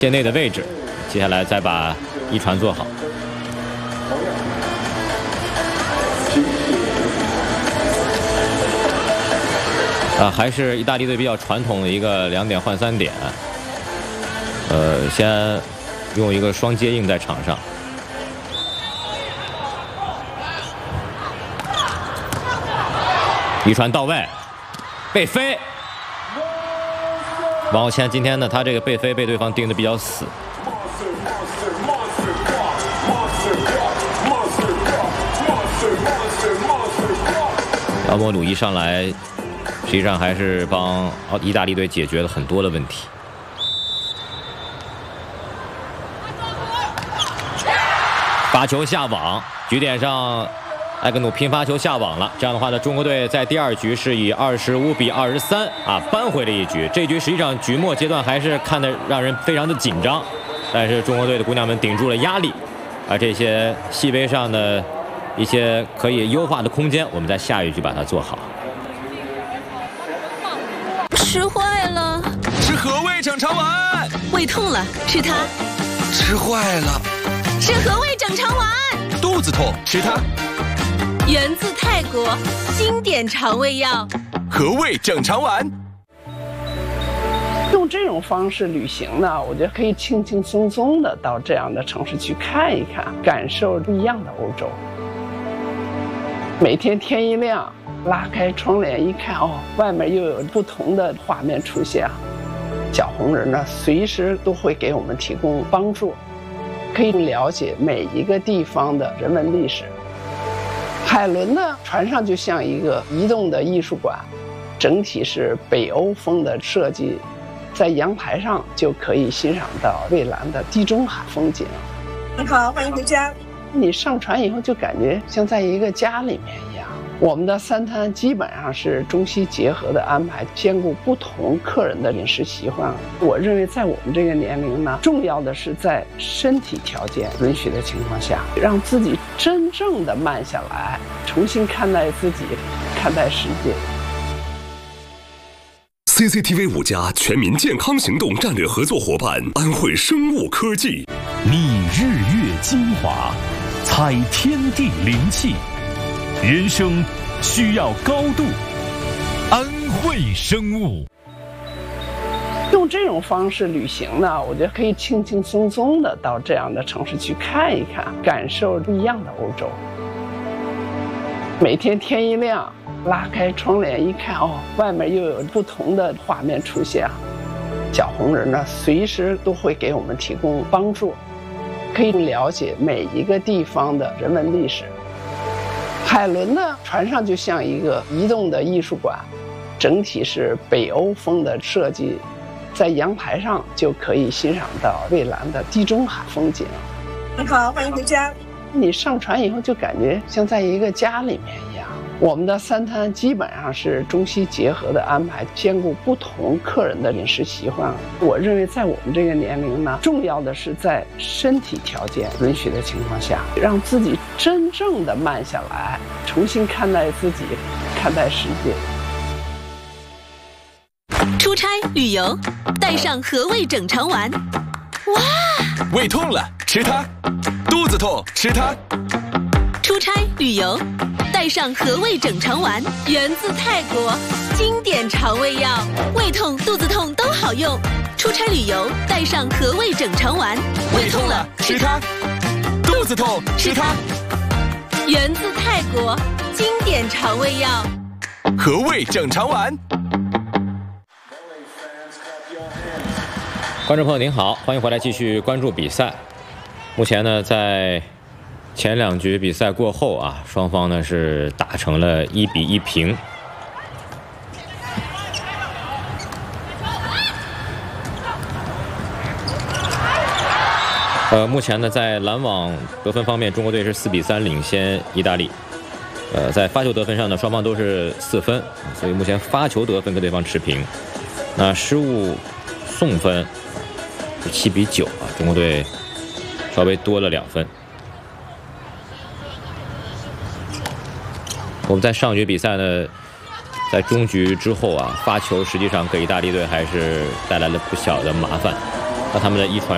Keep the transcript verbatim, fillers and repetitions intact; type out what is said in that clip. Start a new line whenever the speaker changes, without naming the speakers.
线内的位置，接下来再把一传做好。啊，还是意大利队比较传统的一个两点换三点。呃，先用一个双接应在场上。一传到位，被飞。王浩谦今天呢，他这个被飞被对方盯得比较死。奥莫鲁一上来，实际上还是帮意大利队解决了很多的问题。发球下网，局点上。埃格努拼发球下网了，这样的话呢，中国队在第二局是以二十五比二十三啊扳回了一局。这局实际上局末阶段还是看得让人非常的紧张，但是中国队的姑娘们顶住了压力，而这些细微上的一些可以优化的空间，我们在下一局把它做好。
吃坏了，
吃和味整肠丸。
胃痛了，吃它。
吃坏了，
吃和味整肠丸。
肚子痛，吃它。
源自泰国，经典肠胃药，
和味整肠丸。
用这种方式旅行呢，我觉得可以轻轻松松的到这样的城市去看一看，感受不一样的欧洲。每天天一亮，拉开窗帘一看，哦，外面又有不同的画面出现。小红人呢，随时都会给我们提供帮助，可以了解每一个地方的人文历史。海伦呢，船上就像一个移动的艺术馆，整体是北欧风的设计，在阳台上就可以欣赏到蔚蓝的地中海风景。
你好，欢迎回家。
你上船以后就感觉像在一个家里面一样。我们的三餐基本上是中西结合的安排，兼顾不同客人的饮食习惯。我认为在我们这个年龄呢，重要的是在身体条件允许的情况下，让自己真正的慢下来，重新看待自己，看待世界。
C C T V 五家全民健康行动战略合作伙伴安慧生物科技，
觅日月精华，采天地灵气。人生需要高度，安慧生物。
用这种方式旅行呢，我觉得可以轻轻松松的到这样的城市去看一看，感受不一样的欧洲。每天天一亮，拉开窗帘一看，哦，外面又有不同的画面出现。小红人呢，随时都会给我们提供帮助，可以了解每一个地方的人文历史。海伦呢，船上就像一个移动的艺术馆，整体是北欧风的设计，在阳台上就可以欣赏到蔚蓝的地中海风景。
你好，欢迎回家。
你上船以后就感觉像在一个家里面一样。我们的三餐基本上是中西结合的安排，兼顾不同客人的饮食习惯。我认为在我们这个年龄呢，重要的是在身体条件允许的情况下，让自己真正的慢下来，重新看待自己，看待世界。
出差旅游，带上和味整肠丸。哇！
胃痛了，吃它；肚子痛，吃它。
出差旅游，带上和味整肠丸，源自泰国，经典肠胃药，胃痛、肚子痛都好用。出差旅游，带上和味整肠丸。
胃痛了，吃它；肚子痛，吃它。
源自泰国，经典肠胃药，
和味整肠丸。
观众朋友您好，欢迎回来继续关注比赛。目前呢，在前两局比赛过后啊，双方呢是打成了一比一平。呃，目前呢，在拦网得分方面，中国队是四比三领先意大利。呃，在发球得分上呢，双方都是四分，所以目前发球得分跟对方持平。那失误送分是七比九啊，中国队稍微多了两分。我们在上局比赛呢，在中局之后啊，发球实际上给意大利队还是带来了不小的麻烦。那他们的一传